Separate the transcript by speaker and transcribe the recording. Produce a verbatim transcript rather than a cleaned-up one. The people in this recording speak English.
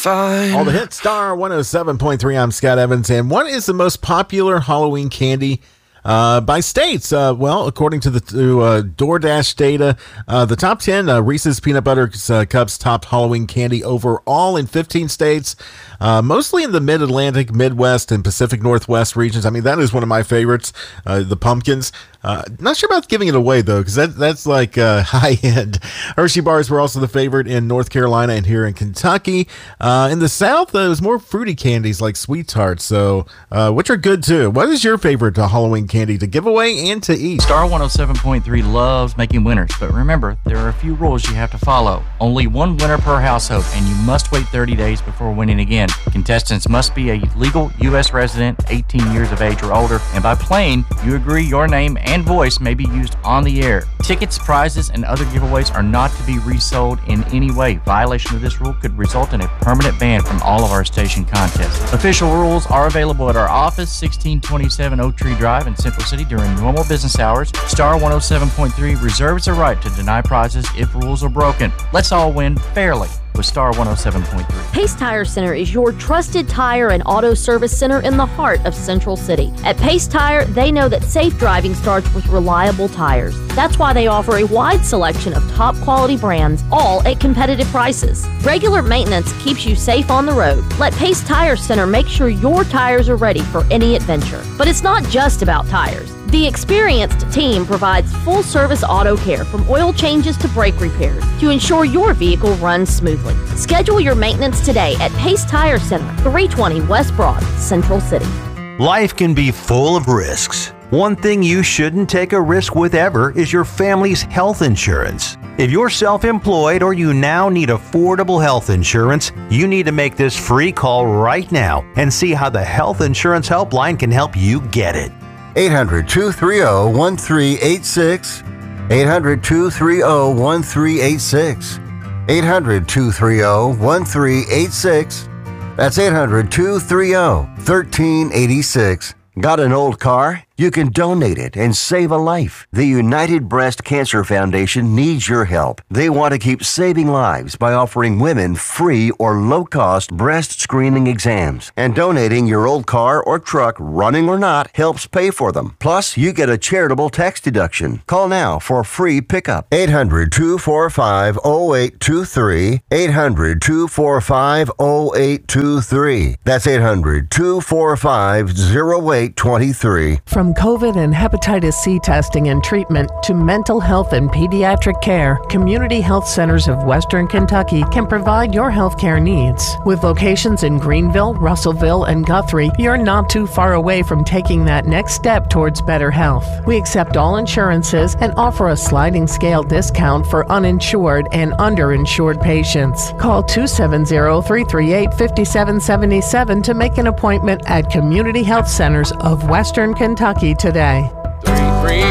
Speaker 1: fine.
Speaker 2: All the hits, Star one oh seven point three. I'm Scott Evans. And what is the most popular Halloween candy uh, by states? Uh, well, according to the to, uh, DoorDash data, uh, the top ten uh, Reese's Peanut Butter uh, Cups topped Halloween candy overall in fifteen states, uh, mostly in the Mid-Atlantic, Midwest, and Pacific Northwest regions. I mean, that is one of my favorites, uh, the pumpkins. Uh, not sure about giving it away, though, because that, that's like uh, high-end. Hershey bars were also the favorite in North Carolina and here in Kentucky. Uh, in the South, uh, it was more fruity candies like Sweet Tarts, so, uh, which are good, too. What is your favorite uh, Halloween candy to give away and to eat?
Speaker 3: Star one oh seven point three loves making winners, but remember, there are a few rules you have to follow. Only one winner per household, and you must wait thirty days before winning again. Contestants must be a legal U S resident, eighteen years of age or older, and by playing, you agree your name and voice may be used on the air. Tickets, prizes, and other giveaways are not to be resold in any way. Violation of this rule could result in a permanent ban from all of our station contests. Official rules are available at our office, sixteen twenty-seven Oak Tree Drive in Central City during normal business hours. Star one oh seven point three reserves the right to deny prizes if rules are broken. Let's all win fairly with Star one oh seven point three.
Speaker 4: Pace Tire Center is your trusted tire and auto service center in the heart of Central City. At Pace Tire, they know that safe driving starts with reliable tires. That's why they offer a wide selection of top quality brands, all at competitive prices. Regular maintenance keeps you safe on the road. Let Pace Tire Center make sure your tires are ready for any adventure. But it's not just about tires. The experienced team provides full-service auto care from oil changes to brake repairs to ensure your vehicle runs smoothly. Schedule your maintenance today at Pace Tire Center, three twenty West Broad, Central City.
Speaker 5: Life can be full of risks. One thing you shouldn't take a risk with ever is your family's health insurance. If you're self-employed or you now need affordable health insurance, you need to make this free call right now and see how the Health Insurance Helpline can help you get it.
Speaker 6: eight hundred, two three zero, one three eight six. eight hundred, two three zero, one three eight six. eight hundred, two three zero, one three eight six. That's eight hundred, two three zero, one three eight six. Got an old car? You can donate it and save a life. The United Breast Cancer Foundation needs your help. They want to keep saving lives by offering women free or low-cost breast screening exams. And donating your old car or truck, running or not, helps pay for them. Plus, you get a charitable tax deduction. Call now for a free pickup. eight hundred, two four five, zero eight two three. eight hundred, two four five, zero eight two three. That's eight hundred, two four five, zero eight two three.
Speaker 7: From COVID and hepatitis C testing and treatment to mental health and pediatric care, Community Health Centers of Western Kentucky can provide your health care needs. With locations in Greenville, Russellville, and Guthrie, you're not too far away from taking that next step towards better health. We accept all insurances and offer a sliding scale discount for uninsured and underinsured patients. Call two seven zero, three three eight, five seven seven seven to make an appointment at Community Health Centers of Western Kentucky today.